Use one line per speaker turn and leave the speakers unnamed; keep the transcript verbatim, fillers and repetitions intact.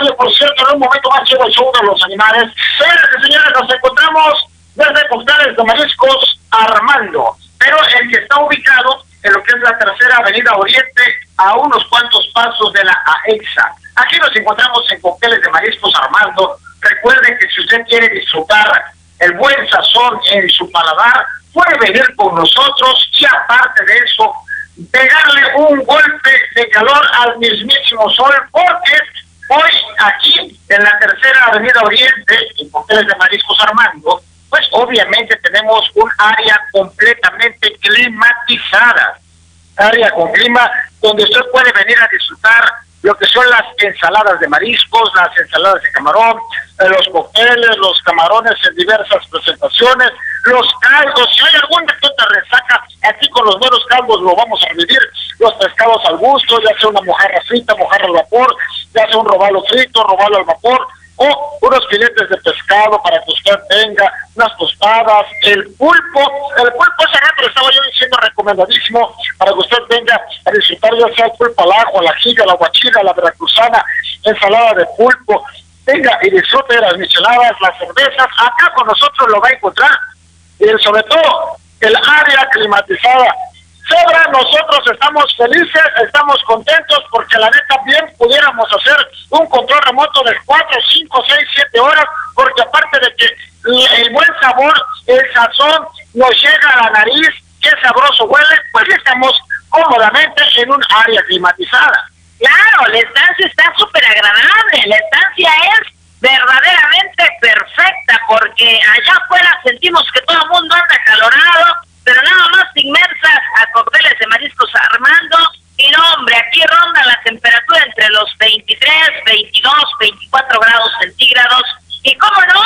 Radio. Por cierto, en un momento más llega el show de los animales. Señoras y señores, nos encontramos desde Cócteles de Mariscos Armando, pero el que está ubicado en lo que es la tercera avenida Oriente, a unos cuantos pasos de la AEXA. Aquí nos encontramos en Cócteles de Mariscos Armando. Recuerden que si usted quiere disfrutar el buen sazón en su paladar, puede venir con nosotros y aparte de eso, pegarle un golpe de calor al mismísimo sol, porque hoy aquí en la tercera avenida Oriente, en Cócteles de Mariscos Armando, pues obviamente tenemos un área completamente climatizada, área con clima donde usted puede venir a disfrutar lo que son las ensaladas de mariscos, las ensaladas de camarón, los cócteles, los camarones en diversas presentaciones, los caldos. Si hay alguna que otra resaca, aquí con los buenos caldos lo vamos a vivir, los pescados al gusto, ya sea una mojarra frita, mojarra al vapor, ya sea un robalo frito, robalo al vapor, o unos filetes de pescado para que usted tenga, unas tostadas, el pulpo, el pulpo ese rato le estaba yo diciendo recomendadísimo para que usted venga a disfrutar ya sea el pulpo al ajo, la jiga, la guachila, la veracruzana, ensalada de pulpo, venga y disfrute de las micheladas, las cervezas, acá con nosotros lo va a encontrar, y sobre todo el área climatizada. Zebra, nosotros estamos felices, estamos contentos porque la neta bien pudiéramos hacer un control remoto de cuatro, cinco, seis, siete horas, porque aparte de que el buen sabor, el sazón nos llega a la nariz, qué sabroso huele, pues estamos cómodamente en un área climatizada.
Claro, la estancia está súper agradable, la estancia es verdaderamente perfecta, porque allá afuera sentimos que todo el mundo anda acalorado, pero nada más te inmersas a Cócteles de Mariscos Armando, y no, hombre, aquí ronda la temperatura entre los veintitrés, veintidós, veinticuatro grados centígrados, y cómo no,